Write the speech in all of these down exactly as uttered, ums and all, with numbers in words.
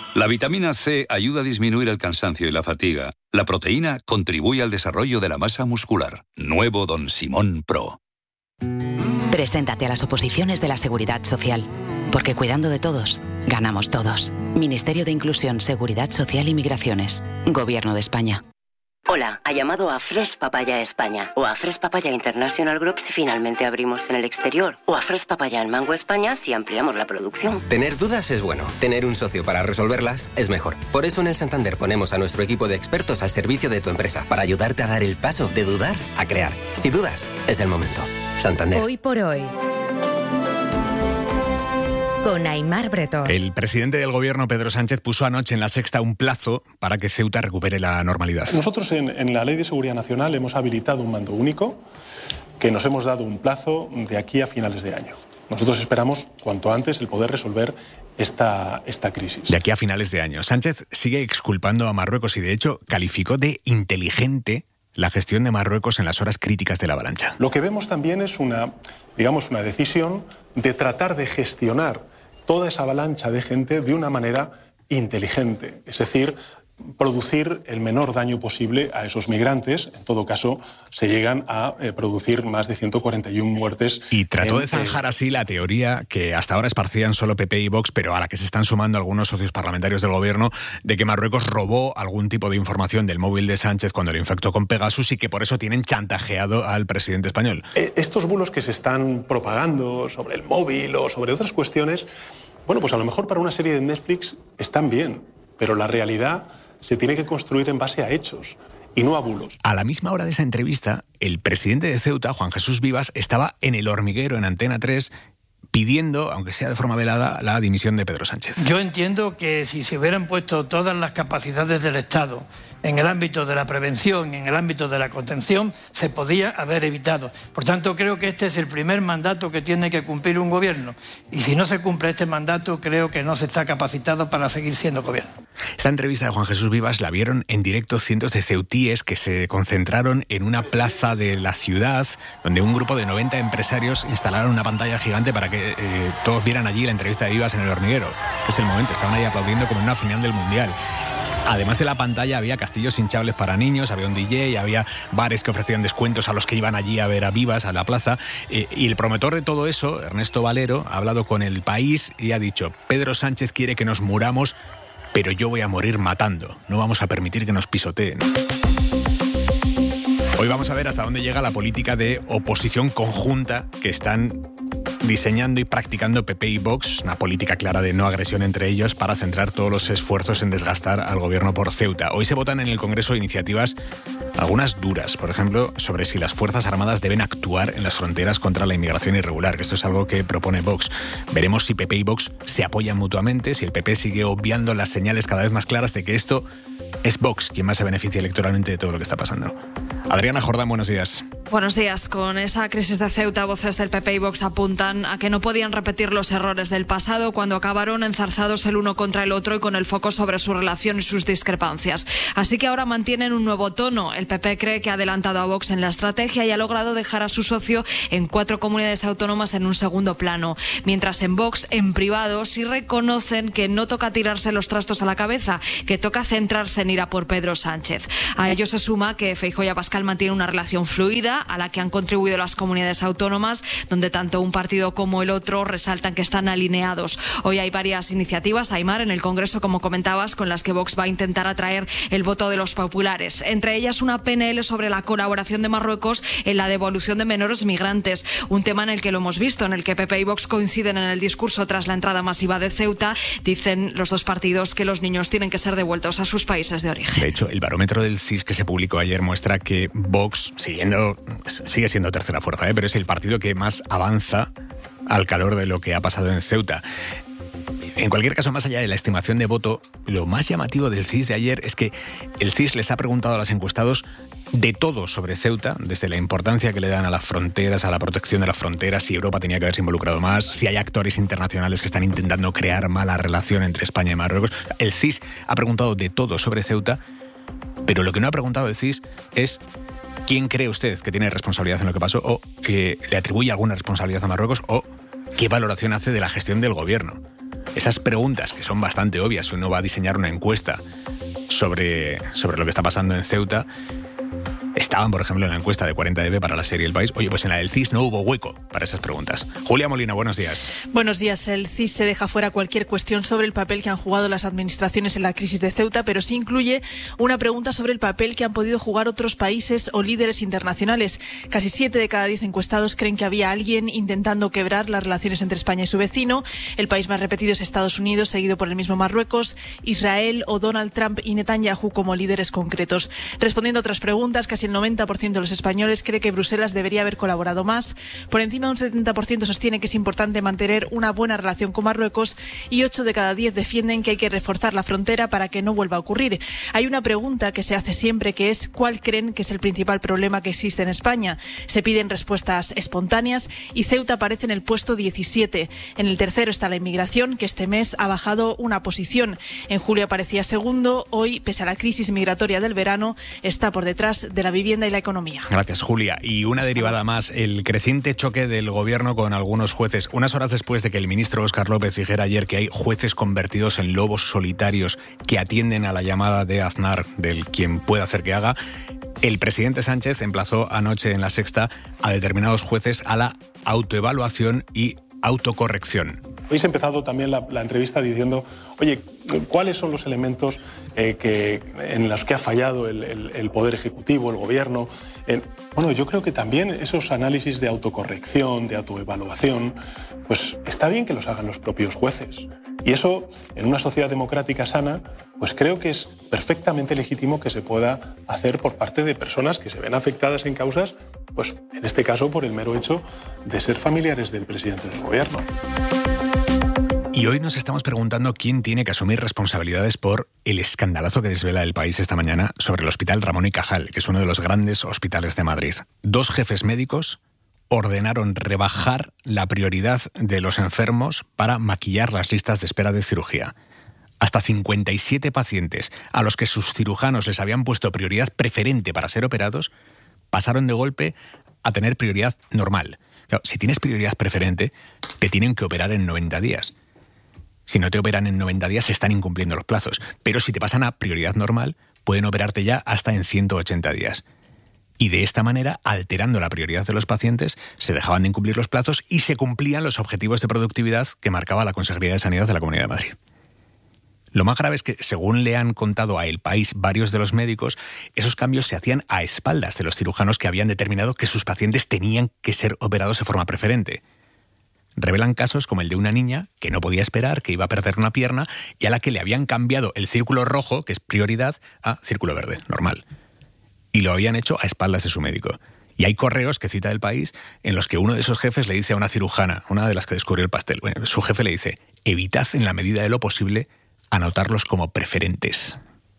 La vitamina C ayuda a disminuir el cansancio y la fatiga. La proteína contribuye al desarrollo de la masa muscular. Nuevo Don Simón Pro. Preséntate a las oposiciones de la Seguridad Social. Porque cuidando de todos, ganamos todos. Ministerio de Inclusión, Seguridad Social y Migraciones. Gobierno de España. Hola, ha llamado a Fresh Papaya España o a Fresh Papaya International Group si finalmente abrimos en el exterior o a Fresh Papaya en Mango España si ampliamos la producción. Tener dudas es bueno, tener un socio para resolverlas es mejor. Por eso en el Santander ponemos a nuestro equipo de expertos al servicio de tu empresa para ayudarte a dar el paso de dudar a crear. Si dudas, es el momento. Santander. Hoy por hoy, con Aimar Bretós. El presidente del gobierno, Pedro Sánchez, puso anoche en La Sexta un plazo para que Ceuta recupere la normalidad. Nosotros en, en la Ley de Seguridad Nacional hemos habilitado un mando único que nos hemos dado un plazo de aquí a finales de año. Nosotros esperamos cuanto antes el poder resolver esta, esta crisis. De aquí a finales de año. Sánchez sigue exculpando a Marruecos y de hecho calificó de inteligente la gestión de Marruecos en las horas críticas de la avalancha. Lo que vemos también es una, digamos, una decisión de tratar de gestionar toda esa avalancha de gente de una manera inteligente, es decir, producir el menor daño posible a esos migrantes. En todo caso, se llegan a eh, producir más de ciento cuarenta y una muertes. Y trató en, de zanjar así la teoría que hasta ahora esparcían solo P P y Vox, pero a la que se están sumando algunos socios parlamentarios del gobierno, de que Marruecos robó algún tipo de información del móvil de Sánchez cuando lo infectó con Pegasus y que por eso tienen chantajeado al presidente español. Eh, estos bulos que se están propagando sobre el móvil o sobre otras cuestiones, bueno, pues a lo mejor para una serie de Netflix están bien, pero la realidad se tiene que construir en base a hechos y no a bulos. A la misma hora de esa entrevista, el presidente de Ceuta, Juan Jesús Vivas, estaba en El Hormiguero, en Antena tres, pidiendo, aunque sea de forma velada, la dimisión de Pedro Sánchez. Yo entiendo que si se hubieran puesto todas las capacidades del Estado en el ámbito de la prevención, en el ámbito de la contención, se podía haber evitado. Por tanto, creo que este es el primer mandato que tiene que cumplir un gobierno. Y si no se cumple este mandato, creo que no se está capacitado para seguir siendo gobierno. Esta entrevista de Juan Jesús Vivas la vieron en directo cientos de ceutíes que se concentraron en una plaza de la ciudad, donde un grupo de noventa empresarios instalaron una pantalla gigante para que eh, todos vieran allí la entrevista de Vivas en El Hormiguero. Es el momento, estaban ahí aplaudiendo como en una final del Mundial. Además de la pantalla había castillos hinchables para niños, había un D J, había bares que ofrecían descuentos a los que iban allí a ver a Vivas, a la plaza. Eh, y el promotor de todo eso, Ernesto Valero, ha hablado con El País y ha dicho: Pedro Sánchez quiere que nos muramos, pero yo voy a morir matando. No vamos a permitir que nos pisoteen. Hoy vamos a ver hasta dónde llega la política de oposición conjunta que están diseñando y practicando P P y Vox, una política clara de no agresión entre ellos para centrar todos los esfuerzos en desgastar al gobierno por Ceuta. Hoy se votan en el Congreso iniciativas, algunas duras, por ejemplo, sobre si las Fuerzas Armadas deben actuar en las fronteras contra la inmigración irregular, que esto es algo que propone Vox. Veremos si P P y Vox se apoyan mutuamente, si el P P sigue obviando las señales cada vez más claras de que esto es Vox quien más se beneficia electoralmente de todo lo que está pasando. Adriana Jordán, buenos días. Buenos días. Con esa crisis de Ceuta, voces del P P y Vox apuntan a que no podían repetir los errores del pasado cuando acabaron enzarzados el uno contra el otro y con el foco sobre su relación y sus discrepancias. Así que ahora mantienen un nuevo tono. El P P cree que ha adelantado a Vox en la estrategia y ha logrado dejar a su socio en cuatro comunidades autónomas en un segundo plano. Mientras en Vox, en privado, sí reconocen que no toca tirarse los trastos a la cabeza, que toca centrarse en ir a por Pedro Sánchez. A ello se suma que Feijóo y Abascal mantienen una relación fluida a la que han contribuido las comunidades autónomas, donde tanto un partido como el otro resaltan que están alineados. Hoy hay varias iniciativas, Aimar, en el Congreso, como comentabas, con las que Vox va a intentar atraer el voto de los populares. Entre ellas una P N L sobre la colaboración de Marruecos en la devolución de menores migrantes, un tema en el que lo hemos visto, en el que P P y Vox coinciden en el discurso tras la entrada masiva de Ceuta. Dicen los dos partidos que los niños tienen que ser devueltos a sus países de origen. De hecho, el barómetro del C I S que se publicó ayer muestra que Vox, siguiendo, sigue siendo tercera fuerza, ¿eh? pero es el partido que más avanza al calor de lo que ha pasado en Ceuta. En cualquier caso, más allá de la estimación de voto, lo más llamativo del C I S de ayer es que el C I S les ha preguntado a los encuestados de todo sobre Ceuta, desde la importancia que le dan a las fronteras, a la protección de las fronteras, si Europa tenía que haberse involucrado más, si hay actores internacionales que están intentando crear mala relación entre España y Marruecos. El C I S ha preguntado de todo sobre Ceuta, pero lo que no ha preguntado el C I S es quién cree usted que tiene responsabilidad en lo que pasó, o que le atribuye alguna responsabilidad a Marruecos, o qué valoración hace de la gestión del gobierno. esas preguntas que son bastante obvias, si uno va a diseñar una encuesta sobre, sobre lo que está pasando en Ceuta, estaban, por ejemplo, en la encuesta de cuarenta D B para la serie El País. Oye, pues en la del C I S no hubo hueco para esas preguntas. Julia Molina, buenos días. Buenos días. El C I S se deja fuera cualquier cuestión sobre el papel que han jugado las administraciones en la crisis de Ceuta, pero sí incluye una pregunta sobre el papel que han podido jugar otros países o líderes internacionales. Casi siete de cada diez encuestados creen que había alguien intentando quebrar las relaciones entre España y su vecino. El país más repetido es Estados Unidos, seguido por el mismo Marruecos, Israel o Donald Trump y Netanyahu como líderes concretos. Respondiendo a otras preguntas, casi el noventa por ciento de los españoles cree que Bruselas debería haber colaborado más. Por encima, un setenta por ciento sostiene que es importante mantener una buena relación con Marruecos y ocho de cada diez defienden que hay que reforzar la frontera para que no vuelva a ocurrir. Hay una pregunta que se hace siempre, que es ¿cuál creen que es el principal problema que existe en España? Se piden respuestas espontáneas y Ceuta aparece en el puesto diecisiete. En el tercero está la inmigración, que este mes ha bajado una posición. En julio aparecía segundo. Hoy, pese a la crisis migratoria del verano, está por detrás de la vivienda y la economía. Gracias, Julia. Y una derivada más, el creciente choque del gobierno con algunos jueces. Unas horas después de que el ministro Óscar López dijera ayer que hay jueces convertidos en lobos solitarios que atienden a la llamada de Aznar del quien pueda hacer que haga, el presidente Sánchez emplazó anoche en La Sexta a determinados jueces a la autoevaluación y autocorrección. Habéis empezado también la, la entrevista diciendo, oye, ¿cuáles son los elementos eh, que, en los que ha fallado el, el, el Poder Ejecutivo, el Gobierno? Eh, bueno, yo creo que también esos análisis de autocorrección, de autoevaluación, pues está bien que los hagan los propios jueces. Y eso, en una sociedad democrática sana, pues creo que es perfectamente legítimo que se pueda hacer por parte de personas que se ven afectadas en causas, pues en este caso por el mero hecho de ser familiares del presidente del Gobierno. Y hoy nos estamos preguntando quién tiene que asumir responsabilidades por el escandalazo que desvela El País esta mañana sobre el Hospital Ramón y Cajal, que es uno de los grandes hospitales de Madrid. Dos jefes médicos ordenaron rebajar la prioridad de los enfermos para maquillar las listas de espera de cirugía. Hasta cincuenta y siete pacientes a los que sus cirujanos les habían puesto prioridad preferente para ser operados, pasaron de golpe a tener prioridad normal. Claro, si tienes prioridad preferente, te tienen que operar en noventa días. Si no te operan en noventa días, se están incumpliendo los plazos. Pero si te pasan a prioridad normal, pueden operarte ya hasta en ciento ochenta días. Y de esta manera, alterando la prioridad de los pacientes, se dejaban de incumplir los plazos y se cumplían los objetivos de productividad que marcaba la Consejería de Sanidad de la Comunidad de Madrid. Lo más grave es que, según le han contado a El País varios de los médicos, esos cambios se hacían a espaldas de los cirujanos que habían determinado que sus pacientes tenían que ser operados de forma preferente. Revelan casos como el de una niña que no podía esperar, que iba a perder una pierna y a la que le habían cambiado el círculo rojo, que es prioridad, a círculo verde, normal. Y lo habían hecho a espaldas de su médico. Y hay correos que cita El País en los que uno de esos jefes le dice a una cirujana, una de las que descubrió el pastel, bueno, su jefe le dice, evitad en la medida de lo posible anotarlos como preferentes.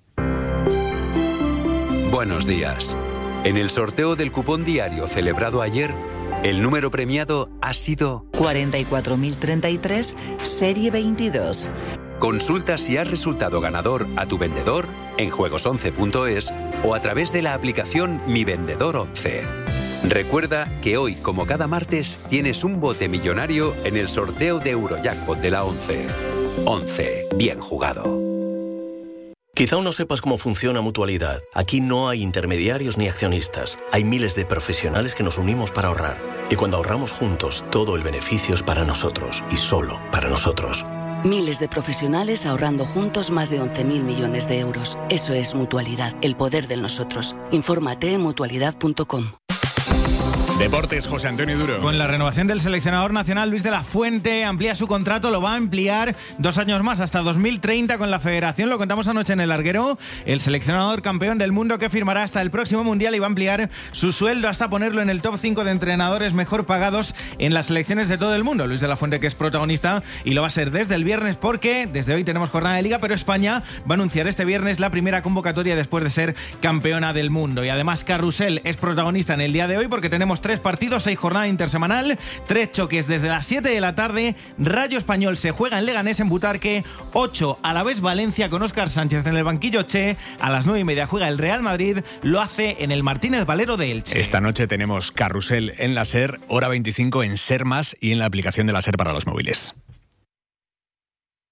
Buenos días. En el sorteo del cupón diario celebrado ayer, el número premiado ha sido cuarenta y cuatro mil treinta y tres, serie veintidós. Consulta si has resultado ganador a tu vendedor en juegos once punto es o a través de la aplicación Mi Vendedor once. Recuerda que hoy, como cada martes, tienes un bote millonario en el sorteo de Eurojackpot de la once. once. Bien jugado. Quizá aún no sepas cómo funciona Mutualidad. Aquí no hay intermediarios ni accionistas. Hay miles de profesionales que nos unimos para ahorrar. Y cuando ahorramos juntos, todo el beneficio es para nosotros y solo para nosotros. Miles de profesionales ahorrando juntos más de once mil millones de euros. Eso es Mutualidad, el poder del nosotros. Infórmate en mutualidad punto com. Deportes, José Antonio Duro. Con la renovación del seleccionador nacional Luis de la Fuente, amplía su contrato, lo va a ampliar dos años más, hasta dos mil treinta con la federación. Lo contamos anoche en El Larguero. El seleccionador campeón del mundo que firmará hasta el próximo Mundial y va a ampliar su sueldo hasta ponerlo en el top cinco de entrenadores mejor pagados en las selecciones de todo el mundo. Luis de la Fuente, que es protagonista, y lo va a ser desde el viernes porque desde hoy tenemos jornada de Liga, pero España va a anunciar este viernes la primera convocatoria después de ser campeona del mundo. Y además Carrusel es protagonista en el día de hoy porque tenemos tres partidos, seis jornada intersemanal, tres choques desde las siete de la tarde. Rayo Español se juega en Leganés, en Butarque, ocho a la vez Valencia con Óscar Sánchez en el banquillo Che, a las nueve y media juega el Real Madrid, lo hace en el Martínez Valero de Elche. Esta noche tenemos Carrusel en la SER, hora veinticinco en SER Más y en la aplicación de la SER para los móviles.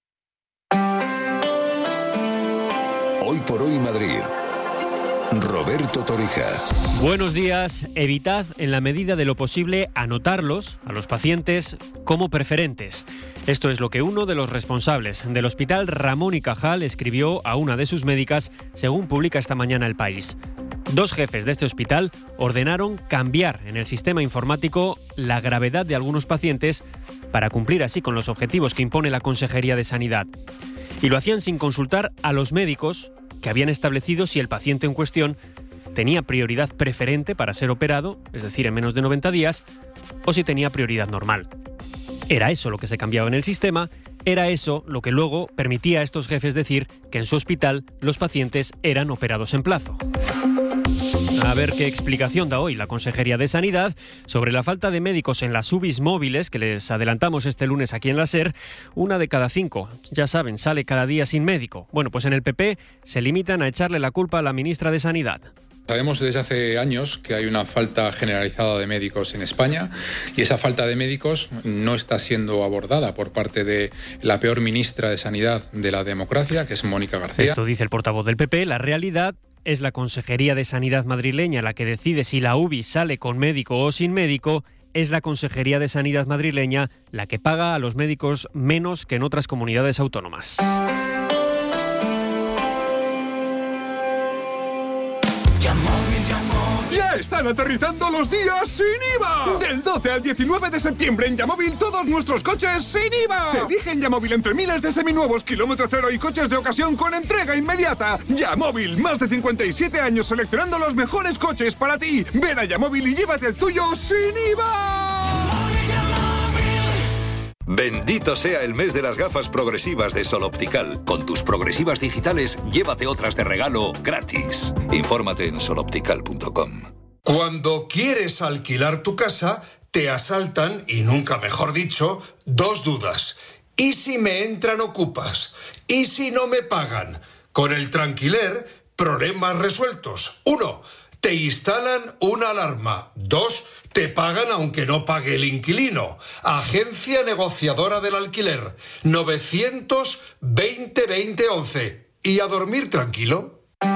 Hoy por Hoy Madrid. Roberto Torija. Buenos días. Evitad, en la medida de lo posible, anotarlos, a los pacientes, como preferentes. Esto es lo que uno de los responsables del Hospital Ramón y Cajal escribió a una de sus médicas, según publica esta mañana El País. Dos jefes de este hospital ordenaron cambiar en el sistema informático la gravedad de algunos pacientes para cumplir así con los objetivos que impone la Consejería de Sanidad. Y lo hacían sin consultar a los médicos, que habían establecido si el paciente en cuestión tenía prioridad preferente para ser operado, es decir, en menos de noventa días, o si tenía prioridad normal. Era eso lo que se cambiaba en el sistema, era eso lo que luego permitía a estos jefes decir que en su hospital los pacientes eran operados en plazo. A ver qué explicación da hoy la Consejería de Sanidad sobre la falta de médicos en las U B Is móviles que les adelantamos este lunes aquí en la SER. Una de cada cinco, ya saben, sale cada día sin médico. Bueno, pues en el P P se limitan a echarle la culpa a la ministra de Sanidad. Sabemos desde hace años que hay una falta generalizada de médicos en España y esa falta de médicos no está siendo abordada por parte de la peor ministra de Sanidad de la democracia, que es Mónica García. Esto dice el portavoz del P P. La realidad es la Consejería de Sanidad madrileña la que decide si la U B I sale con médico o sin médico. Es la Consejería de Sanidad madrileña la que paga a los médicos menos que en otras comunidades autónomas. ¡Ya están aterrizando los días sin I V A! Del doce al diecinueve de septiembre en Yamóvil todos nuestros coches sin I V A. Elige en Yamóvil entre miles de seminuevos, kilómetro cero y coches de ocasión con entrega inmediata. Yamóvil, más de cincuenta y siete años seleccionando los mejores coches para ti. Ven a Yamóvil y llévate el tuyo sin I V A. Bendito sea el mes de las gafas progresivas de Sol Optical. Con tus progresivas digitales, llévate otras de regalo gratis. Infórmate en sol optical punto com. Cuando quieres alquilar tu casa, te asaltan, y nunca mejor dicho, dos dudas. ¿Y si me entran ocupas? ¿Y si no me pagan? Con el Tranquiler, problemas resueltos. Uno, te instalan una alarma. Dos, te pagan aunque no pague el inquilino. Agencia negociadora del alquiler. novecientos veinte veinte once. ¿Y a dormir tranquilo?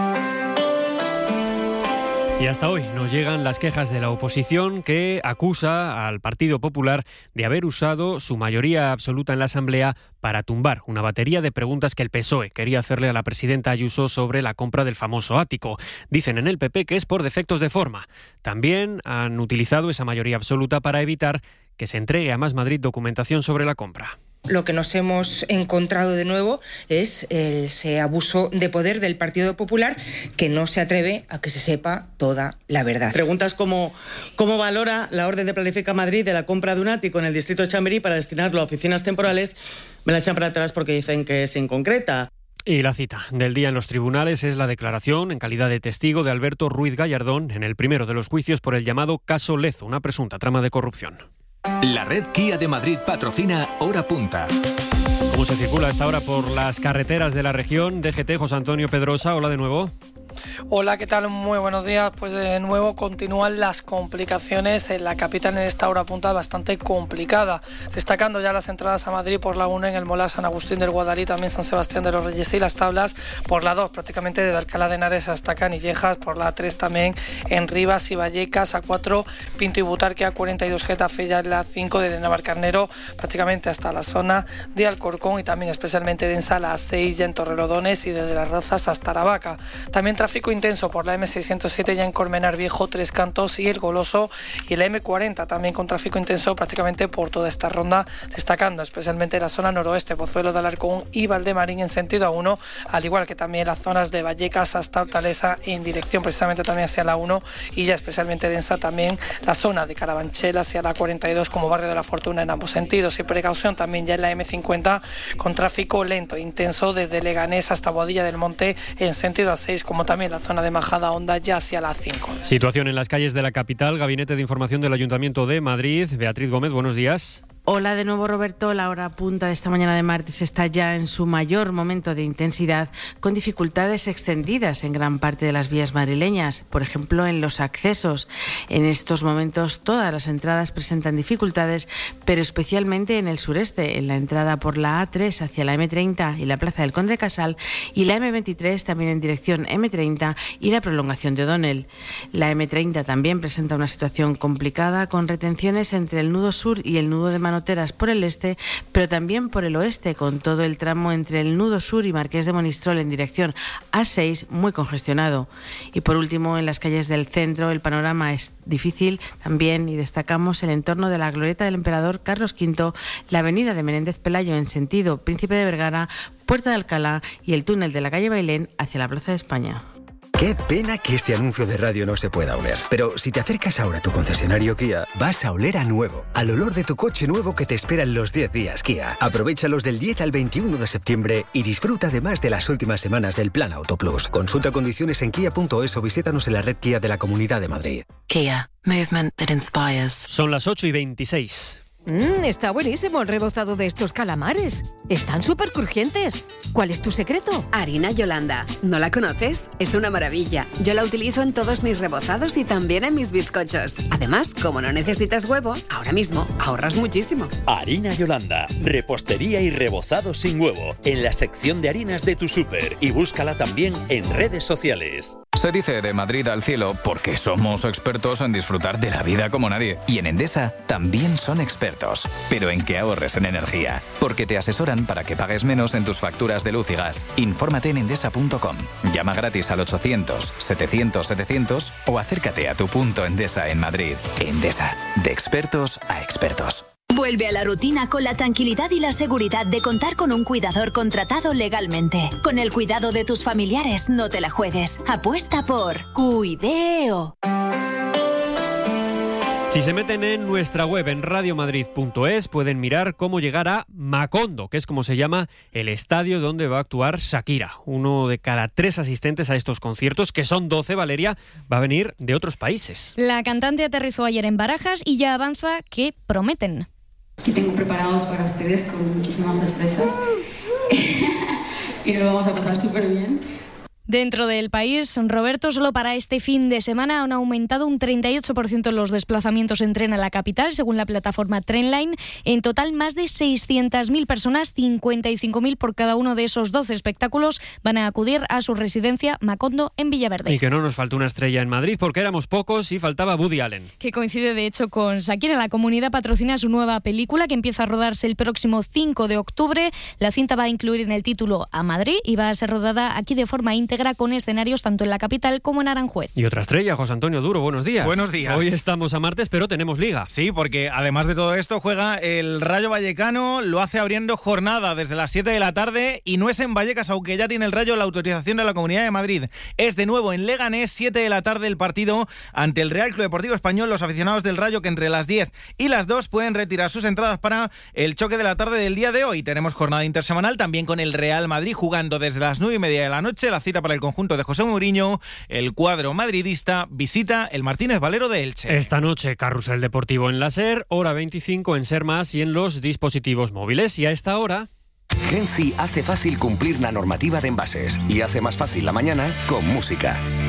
Y hasta hoy nos llegan las quejas de la oposición que acusa al Partido Popular de haber usado su mayoría absoluta en la Asamblea para tumbar una batería de preguntas que el P S O E quería hacerle a la presidenta Ayuso sobre la compra del famoso ático. Dicen en el P P que es por defectos de forma. También han utilizado esa mayoría absoluta para evitar que se entregue a Más Madrid documentación sobre la compra. Lo que nos hemos encontrado de nuevo es ese abuso de poder del Partido Popular que no se atreve a que se sepa toda la verdad. Preguntas como ¿cómo valora la orden de Planifica Madrid de la compra de un ático en el distrito de Chamberí para destinarlo a oficinas temporales? Me la echan para atrás porque dicen que es inconcreta. Y la cita del día en los tribunales es la declaración en calidad de testigo de Alberto Ruiz Gallardón en el primero de los juicios por el llamado caso Lezo, una presunta trama de corrupción. La red Kia de Madrid patrocina Hora Punta. ¿Cómo se circula a esta hora por las carreteras de la región? D G T, José Antonio Pedrosa, hola de nuevo. Hola, ¿qué tal? Muy buenos días. Pues de nuevo continúan las complicaciones en la capital en esta hora punta bastante complicada. Destacando ya las entradas a Madrid por la uno en el Molar, San Agustín del Guadalí, también San Sebastián de los Reyes y Las Tablas, por la dos prácticamente desde Alcalá de Henares hasta Canillejas, por la tres también en Rivas y Vallecas, a cuatro Pinto y Butarque, a cuarenta y dos Getafe, ya en la cinco desde Navalcarnero prácticamente hasta la zona de Alcorcón y también especialmente densa la seis ya en Torrelodones y desde Las Rozas hasta Aravaca. También tráfico intenso por la eme seiscientos siete ya en Colmenar Viejo, Tres Cantos y El Goloso, y la eme cuarenta también con tráfico intenso prácticamente por toda esta ronda, destacando especialmente la zona noroeste, Pozuelo de Alarcón y Valdemarín en sentido A uno, al igual que también las zonas de Vallecas hasta Hortaleza en dirección precisamente también hacia la uno, y ya especialmente densa también la zona de Carabanchel hacia la cuarenta y dos como Barrio de la Fortuna en ambos sentidos, y precaución también ya en la eme cincuenta con tráfico lento e intenso desde Leganés hasta Boadilla del Monte en sentido A seis, como también la zona de Majada Honda ya hacia la cinco. Situación en las calles de la capital. Gabinete de Información del Ayuntamiento de Madrid. Beatriz Gómez, buenos días. Hola de nuevo, Roberto. La hora punta de esta mañana de martes está ya en su mayor momento de intensidad, con dificultades extendidas en gran parte de las vías madrileñas, por ejemplo en los accesos. En estos momentos todas las entradas presentan dificultades, pero especialmente en el sureste, en la entrada por la A tres hacia la eme treinta y la Plaza del Conde Casal, y la eme veintitrés también en dirección eme treinta y la prolongación de O'Donnell. La eme treinta también presenta una situación complicada, con retenciones entre el nudo sur y el nudo de Manoteras por el este, pero también por el oeste, con todo el tramo entre el nudo sur y Marqués de Monistrol en dirección A seis muy congestionado. Y por último, en las calles del centro el panorama es difícil también, y destacamos el entorno de la glorieta del Emperador Carlos quinto, la avenida de Menéndez Pelayo en sentido Príncipe de Vergara, Puerta de Alcalá y el túnel de la calle Bailén hacia la Plaza de España. Qué pena que este anuncio de radio no se pueda oler. Pero si te acercas ahora a tu concesionario Kia, vas a oler a nuevo. Al olor de tu coche nuevo que te espera en los diez días Kia. Aprovéchalos del diez al veintiuno de septiembre y disfruta además de las últimas semanas del Plan Auto Plus. Consulta condiciones en kia punto es o visítanos en la red Kia de la Comunidad de Madrid. Kia, movement that inspires. Son las ocho y veintiséis. Mmm, está buenísimo el rebozado de estos calamares. Están súper crujientes. ¿Cuál es tu secreto? Harina Yolanda. ¿No la conoces? Es una maravilla. Yo la utilizo en todos mis rebozados y también en mis bizcochos. Además, como no necesitas huevo, ahora mismo ahorras muchísimo. Harina Yolanda. Repostería y rebozado sin huevo. En la sección de harinas de tu súper. Y búscala también en redes sociales. Se dice de Madrid al cielo porque somos expertos en disfrutar de la vida como nadie. Y en Endesa también son expertos. Pero en que ahorres en energía. Porque te asesoran para que pagues menos en tus facturas de luz y gas. Infórmate en endesa punto com. Llama gratis al ochocientos, setecientos, setecientos o acércate a tu punto Endesa en Madrid. Endesa. De expertos a expertos. Vuelve a la rutina con la tranquilidad y la seguridad de contar con un cuidador contratado legalmente. Con el cuidado de tus familiares, no te la juegues. Apuesta por Cuideo. Si se meten en nuestra web en radio madrid punto es pueden mirar cómo llegar a Macondo, que es como se llama el estadio donde va a actuar Shakira. Uno de cada tres asistentes a estos conciertos, que son doce, Valeria, va a venir de otros países. La cantante aterrizó ayer en Barajas y ya avanza que prometen. Que tengo preparados para ustedes con muchísimas sorpresas y lo vamos a pasar súper bien. Dentro del país, Roberto, solo para este fin de semana han aumentado un treinta y ocho por ciento los desplazamientos en tren a la capital, según la plataforma Trenline. En total, más de seiscientas mil personas, cincuenta y cinco mil por cada uno de esos doce espectáculos, van a acudir a su residencia Macondo en Villaverde. Y que no nos faltó una estrella en Madrid, porque éramos pocos y faltaba Woody Allen. Que coincide, de hecho, con Shakira. La comunidad patrocina su nueva película, que empieza a rodarse el próximo cinco de octubre. La cinta va a incluir en el título a Madrid y va a ser rodada aquí de forma íntegra, con escenarios tanto en la capital como en Aranjuez. Y otra estrella, José Antonio Duro, buenos días. Buenos días. Hoy estamos a martes, pero tenemos liga. Sí, porque además de todo esto juega el Rayo Vallecano, lo hace abriendo jornada desde las siete de la tarde y no es en Vallecas, aunque ya tiene el Rayo la autorización de la Comunidad de Madrid. Es de nuevo en Leganés, siete de la tarde el partido ante el Real Club Deportivo Español. Los aficionados del Rayo, que entre las diez y las dos pueden retirar sus entradas para el choque de la tarde del día de hoy. Tenemos jornada intersemanal también con el Real Madrid jugando desde las nueve y media de la noche. La cita para el conjunto de José Mourinho. El cuadro madridista visita el Martínez Valero de Elche. Esta noche, carrusel deportivo en la SER, hora veinticinco en SER Más y en los dispositivos móviles. Y a esta hora... Genci hace fácil cumplir la normativa de envases y hace más fácil la mañana con música.